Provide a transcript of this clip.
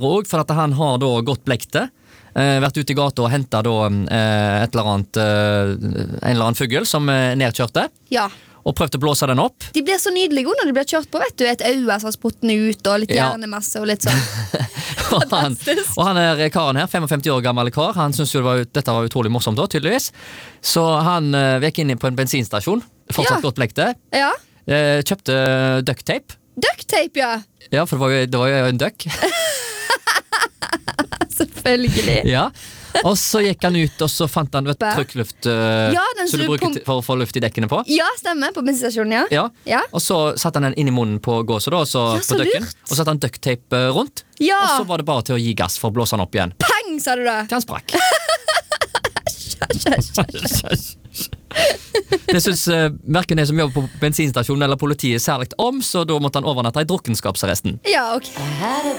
Og for at han har da gått blekte, vært ute i gata og hentet da et eller annet, en eller annen fugl som nedkjørte, Ja. og prøvde å blåse den opp. De blir så nydelige når de blir kjørt på, vet du. Et øye som har spruttende ut, og litt Ja. hjernemasse og litt sånn. og han er karen her, 55 år gammel kar, han synes jo dette var utrolig morsomt da, tydeligvis. Så han vekk inn på en bensinstasjon, fortsatt Ja. godt blekte, Ja. kjøpte duct tape. Duct tape, ja. Ja, for det var jo en duck. Selvfølgelig. Ja. Og så gikk han ut, og så fant han trykkluft Ja, den så du bruker for å få luft i dekkene på. Ja, stemmer. På bensinstasjonen, ja. Ja. Ja. Og så satte han den inn i munnen på gåsa, da, og så, Ja, så på ducken, lurt. og så satte han duct tape rundt. Ja. Og så var det bare til å gi gass for å blåse han opp igjen. Pang, sa du da. Til han sprakk. Det synes hverken jeg som jobber på bensinstasjonen eller politiet særlig om, så da måtte han overnatte i drukkenskapsarresten. Ja, ok. I had a